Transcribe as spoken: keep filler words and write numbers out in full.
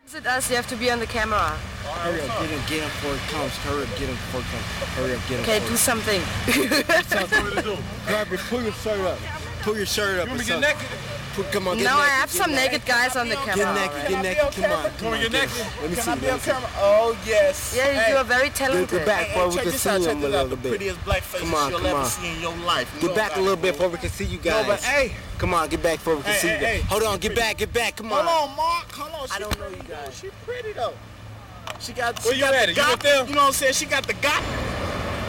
It us, you have to be on the camera. Hurry up, get him, get him before it comes. Hurry up, get him before it comes. Hurry up, get him. Okay, do something. Grab it, pull your shirt up. Pull your shirt up. You want me to get naked? Put, come on, get no, naked. I have some naked. naked guys on the camera. Get naked, already. get naked, come on. Come on, get naked. Let me Can see, I be let on me see. camera? Oh, yes. Yeah, Hey, you are very Get, talented. get back Hey, before we check can this see out, him check a this out. little The bit. prettiest black faces Come on, you'll come ever on. see in your life. You Get know back a about little it, bit fool. before we can see you No, guys. but hey. Come on, get back before we can Hey, see hey, you guys. hey. Hold on, get back, get back, come Hold on. on, Mark. Hold on. She I don't know pretty, you guys. She pretty, though. She got, Where she you got at? the You got, with them? You know what I'm saying? She got the got.